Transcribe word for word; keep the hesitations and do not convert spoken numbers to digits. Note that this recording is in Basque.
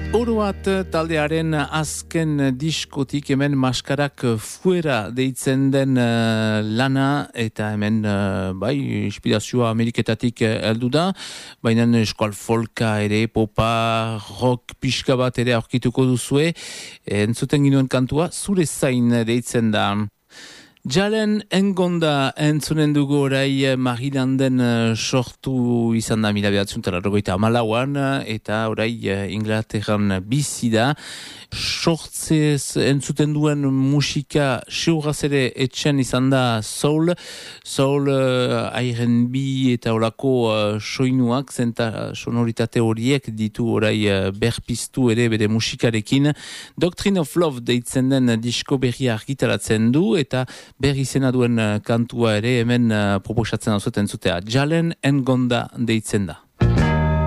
Oroat taldearen azken diskotik hemen Maskarak fuera deitzen den uh, lana eta hemen uh, bai, inspirazioa Ameriketatik heldu da, baina eskual folka ere, popa, rock pixka bat ere aurkituko duzue, entzuten ginuen kantua, zure zain deitzen da. Jalen Engonda entzunen dugu orai Marilanden uh, sortu izan da mila behatzen talarrogeita amalauan eta orai uh, Inglaterran bizi da. Sortzez entzuten duen musika seuraz ere etxen izan da soul, soul uh, R and B eta olako uh, soinuak, zenta sonoritate horiek ditu orai uh, berpiztu ere bere musikarekin. Doctrine of Love deitzen den disko berria argitaratzen du eta berri izena duen kantua ere hemen uh, proposatzen hau zuten zutea. Jalen Engonda deitzen da.